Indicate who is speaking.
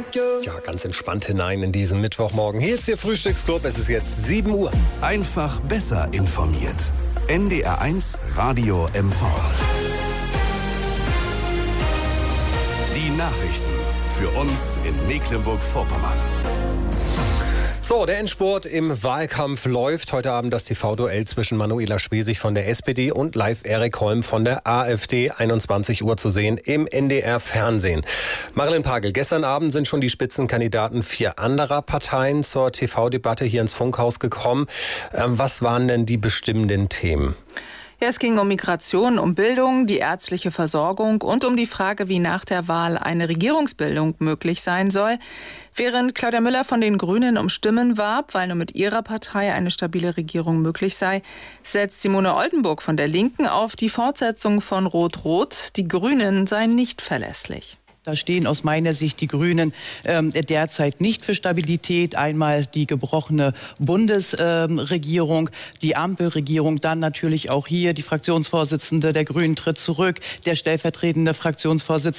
Speaker 1: Ja, ganz entspannt hinein in diesen Mittwochmorgen. Hier ist Ihr Frühstücksclub. Es ist jetzt 7 Uhr.
Speaker 2: Einfach besser informiert. NDR1 Radio MV. Die Nachrichten für uns in Mecklenburg-Vorpommern.
Speaker 1: So, der Endspurt im Wahlkampf läuft. Heute Abend das TV-Duell zwischen Manuela Schwesig von der SPD und Live Erik Holm von der AfD. 21 Uhr zu sehen im NDR-Fernsehen. Marilyn Pagel, gestern Abend sind schon die Spitzenkandidaten 4 anderer Parteien zur TV-Debatte hier ins Funkhaus gekommen. Was waren denn die bestimmenden Themen?
Speaker 3: Ja, es ging um Migration, um Bildung, die ärztliche Versorgung und um die Frage, wie nach der Wahl eine Regierungsbildung möglich sein soll. Während Claudia Müller von den Grünen um Stimmen warb, weil nur mit ihrer Partei eine stabile Regierung möglich sei, setzt Simone Oldenburg von der Linken auf die Fortsetzung von Rot-Rot. Die Grünen seien nicht verlässlich.
Speaker 4: Da stehen aus meiner Sicht die Grünen derzeit nicht für Stabilität. Einmal die gebrochene Bundesregierung, die Ampelregierung, dann natürlich auch hier die Fraktionsvorsitzende der Grünen tritt zurück, der stellvertretende Fraktionsvorsitzende